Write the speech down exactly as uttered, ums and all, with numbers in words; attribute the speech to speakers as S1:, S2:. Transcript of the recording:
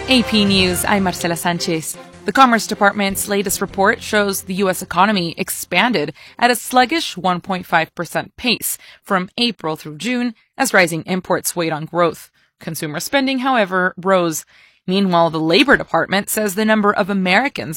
S1: A P News, I'm Marcela Sanchez. The Commerce Department's latest report shows the U S economy expanded at a sluggish one point five percent pace from April through June as rising imports weighed on growth. Consumer spending, however, rose. Meanwhile, the Labor Department says the number of Americans